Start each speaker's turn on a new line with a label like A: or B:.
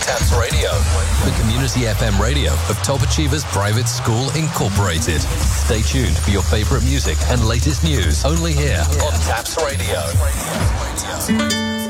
A: Taps Radio, the community FM radio of Top Achievers Private School Incorporated. Stay tuned for your favorite music and latest news only here on Taps Radio.